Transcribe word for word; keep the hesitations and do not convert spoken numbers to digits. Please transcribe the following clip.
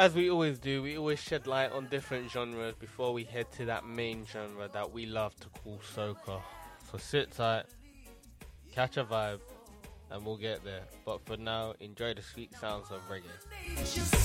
as we always do, we always shed light on different genres before we head to that main genre that we love to call soca. So sit tight, catch a vibe, and we'll get there. But for now, enjoy the sweet sounds of reggae.